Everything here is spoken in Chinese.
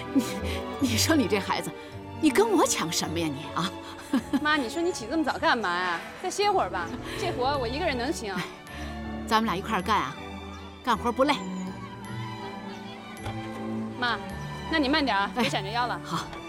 你说你这孩子，你跟我抢什么呀你啊？ 妈，你说你起这么早干嘛呀？再歇会儿吧，这活我一个人能行。 咱们俩一块儿干啊，干活不累。 妈，那你慢点啊，别闪着腰了。 好。